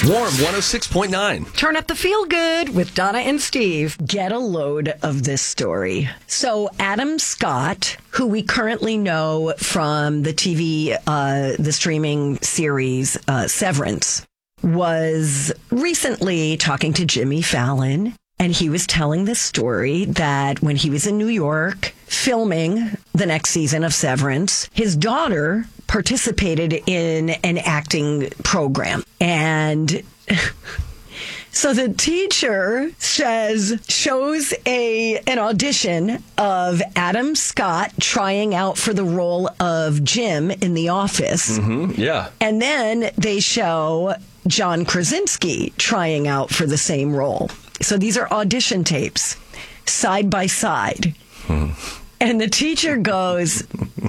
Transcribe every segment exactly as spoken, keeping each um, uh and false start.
Warm one oh six point nine. Turn up the feel good with Donna and Steve. Get a load of this story. So Adam Scott, who we currently know from the T V, uh, the streaming series uh, Severance, was recently talking to Jimmy Fallon. And he was telling this story that when he was in New York filming the next season of Severance, his daughter participated in an acting program. And so the teacher says, shows a an audition of Adam Scott trying out for the role of Jim in The Office. Mm-hmm, yeah. And then they show John Krasinski trying out for the same role. So these are audition tapes, side by side. Hmm. And the teacher goes,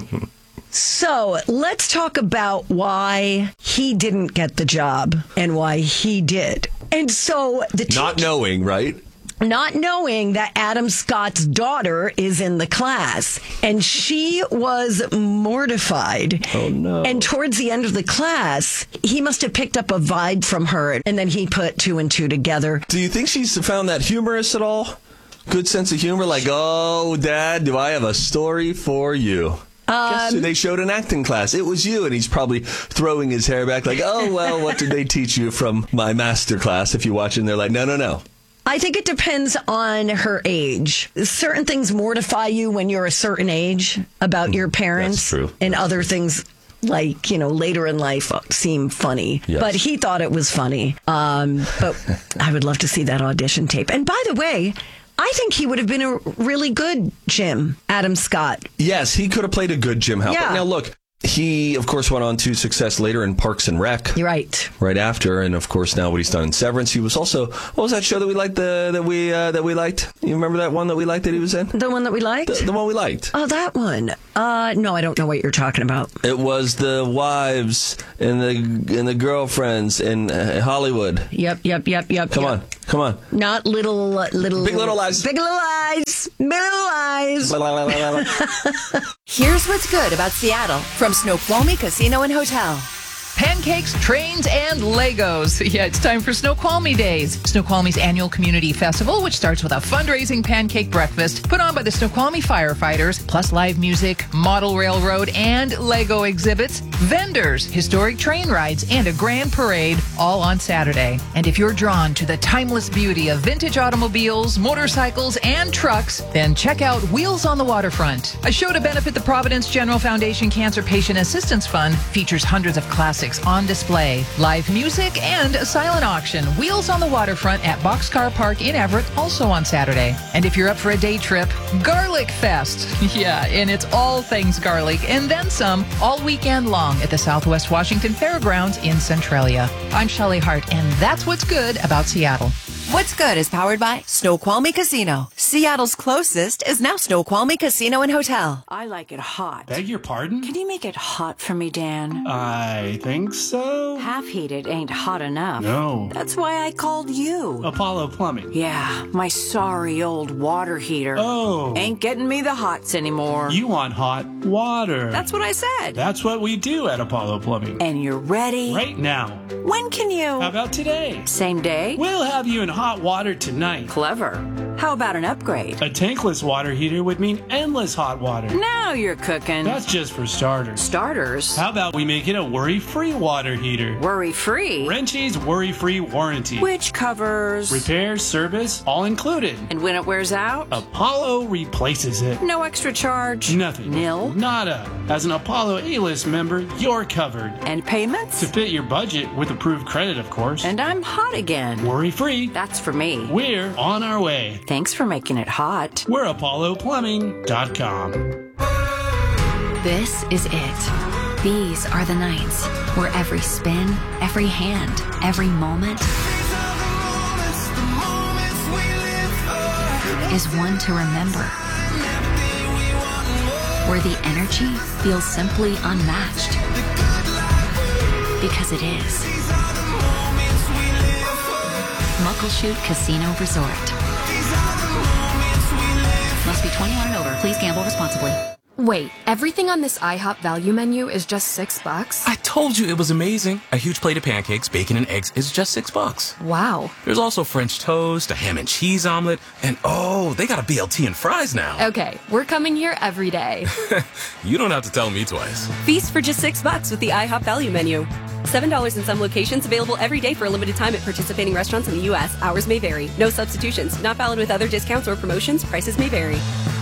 so let's talk about why he didn't get the job and why he did. And so the teacher... Not knowing, right? Not knowing that Adam Scott's daughter is in the class. And she was mortified. Oh, no. And towards the end of the class, he must have picked up a vibe from her. And then he put two and two together. Do you think she's found that humorous at all? Good sense of humor? Like, oh, Dad, do I have a story for you? Um, Guess who they showed an acting class? It was you. And he's probably throwing his hair back like, oh, well, what did they teach you from my master class? If you watch it, and they're like, no, no, no. I think it depends on her age. Certain things mortify you when you're a certain age about your parents. That's true. And other things, like, you know, later in life seem funny. Yes. But he thought it was funny. Um, but I would love to see that audition tape. And by the way, I think he would have been a really good Jim, Adam Scott. Yes, he could have played a good Jim Halpert. Yeah. Now, look, he, of course, went on to success later in Parks and Rec. You're right. Right after, and of course now what he's done in Severance. He was also, what was that show that we liked? The, that we uh, that we liked. You remember that one that we liked that he was in? The one that we liked. The, the one we liked. Oh, that one. Uh, no, I don't know what you're talking about. It was the wives and the and the girlfriends in uh, Hollywood. Yep, yep, yep, yep. Come yep. on, come on. Not little, uh, little. Big Little Lies. Big Little Lies. Big Little Lies. Blah, blah, blah, blah, blah. Here's what's good about Seattle from Snoqualmie Casino and Hotel. Pancakes, trains, and Legos. Yeah, it's time for Snoqualmie Days, Snoqualmie's annual community festival, which starts with a fundraising pancake breakfast put on by the Snoqualmie firefighters, plus live music, model railroad, and Lego exhibits, vendors, historic train rides, and a grand parade, all on Saturday. And if you're drawn to the timeless beauty of vintage automobiles, motorcycles, and trucks, then check out Wheels on the Waterfront. A show to benefit the Providence General Foundation Cancer Patient Assistance Fund features hundreds of classics on display, live music, and a silent auction. Wheels on the Waterfront at Boxcar Park in Everett, also on Saturday. And if you're up for a day trip, Garlic Fest. Yeah, and it's all things garlic, and then some, all weekend long at the Southwest Washington Fairgrounds in Centralia. I'm Shelley Hart, and that's what's good about Seattle. What's Good is powered by Snoqualmie Casino. Seattle's closest is now Snoqualmie Casino and Hotel. I like it hot. Beg your pardon? Can you make it hot for me, Dan? I think so. Half heated ain't hot enough. No. That's why I called you. Apollo Plumbing. Yeah, my sorry old water heater. Oh. Ain't getting me the hots anymore. You want hot water. That's what I said. That's what we do at Apollo Plumbing. And you're ready? Right now. When can you? How about today? Same day? We'll have you in hot water tonight. Clever. How about an upgrade? A tankless water heater would mean endless hot water. Now you're cooking. That's just for starters. Starters? How about we make it a worry-free water heater? Worry-free? Wrenchie's worry-free warranty. Which covers? Repair, service, all included. And when it wears out? Apollo replaces it. No extra charge? Nothing. Nil? Nada. As an Apollo A-list member, you're covered. And payments? To fit your budget with approved credit, of course. And I'm hot again. Worry-free. That's for me. We're on our way. Thanks for making it hot. We're Apollo Plumbing dot com. This is it. These are the nights where every spin, every hand, every moment is one to remember. Where the energy feels simply unmatched. Because it is. Muckleshoot Casino Resort. Must be twenty-one and over. Please gamble responsibly. Wait, everything on this IHOP value menu is just six bucks? I told you it was amazing. A huge plate of pancakes, bacon, and eggs is just six bucks. Wow. There's also French toast, a ham and cheese omelet, and oh, they got a B L T and fries now. Okay, we're coming here every day. You don't have to tell me twice. Feast for just six bucks with the IHOP value menu. seven dollars in some locations, available every day for a limited time at participating restaurants in the U S. Hours may vary. No substitutions. Not valid with other discounts or promotions. Prices may vary.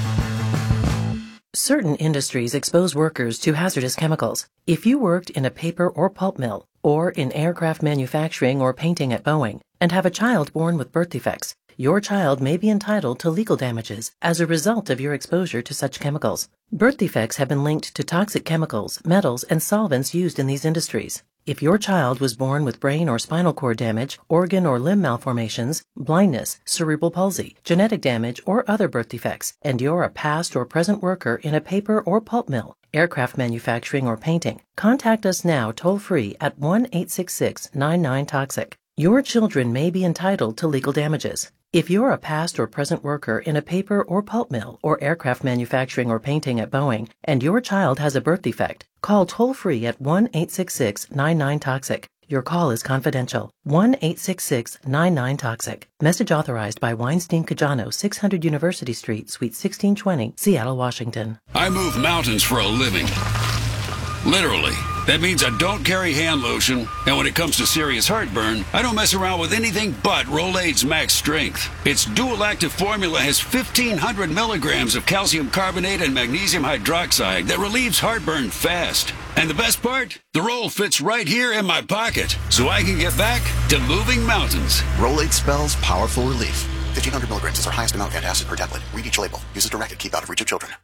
Certain industries expose workers to hazardous chemicals. If you worked in a paper or pulp mill, or in aircraft manufacturing or painting at Boeing, and have a child born with birth defects, your child may be entitled to legal damages as a result of your exposure to such chemicals. Birth defects have been linked to toxic chemicals, metals, and solvents used in these industries. If your child was born with brain or spinal cord damage, organ or limb malformations, blindness, cerebral palsy, genetic damage, or other birth defects, and you're a past or present worker in a paper or pulp mill, aircraft manufacturing, or painting, contact us now toll-free at one eight six six, nine nine, toxic. Your children may be entitled to legal damages. If you're a past or present worker in a paper or pulp mill or aircraft manufacturing or painting at Boeing, and your child has a birth defect, call toll-free at one eight six six, nine nine, toxic. Your call is confidential. one eight six six, nine nine, toxic. Message authorized by Weinstein Cajano, six hundred University Street, Suite sixteen twenty, Seattle, Washington. I move mountains for a living. Literally. That means I don't carry hand lotion, and when it comes to serious heartburn, I don't mess around with anything but Rolaids Max Strength. Its dual-active formula has fifteen hundred milligrams of calcium carbonate and magnesium hydroxide that relieves heartburn fast. And the best part? The roll fits right here in my pocket, so I can get back to moving mountains. Rolaids spells powerful relief. fifteen hundred milligrams is our highest amount of antacid per tablet. Read each label. Use as directed. Keep out of reach of children.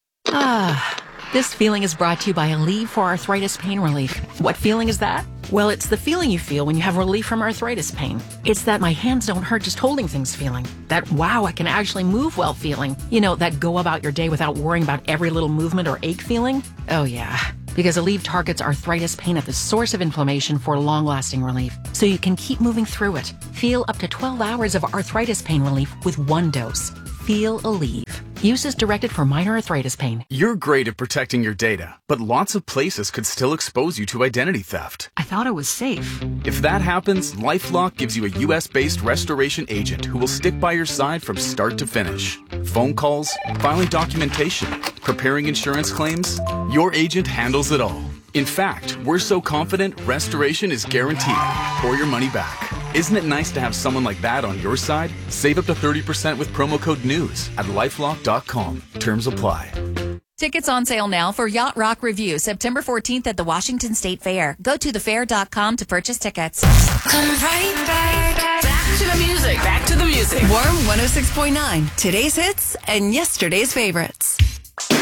Ah, this feeling is brought to you by Aleve for Arthritis Pain Relief. What feeling is that? Well, it's the feeling you feel when you have relief from arthritis pain. It's that my hands don't hurt just holding things feeling. That wow, I can actually move well feeling. You know, that go about your day without worrying about every little movement or ache feeling. Oh yeah, because Aleve targets arthritis pain at the source of inflammation for long-lasting relief, so you can keep moving through it. Feel up to twelve hours of arthritis pain relief with one dose. Feel Aleve. Use is directed for minor arthritis pain. You're great at protecting your data, but lots of places could still expose you to identity theft. I thought it was safe. If that happens, LifeLock gives you a U S-based restoration agent who will stick by your side from start to finish. Phone calls, filing documentation, preparing insurance claims, your agent handles it all. In fact, we're so confident restoration is guaranteed or your money back. Isn't it nice to have someone like that on your side? Save up to thirty percent with promo code NEWS at lifelock dot com. Terms apply. Tickets on sale now for Yacht Rock Review, September fourteenth at the Washington State Fair. Go to the fair dot com to purchase tickets. Come right back. Back to the music. Back to the music. Warm one oh six point nine. Today's hits and yesterday's favorites.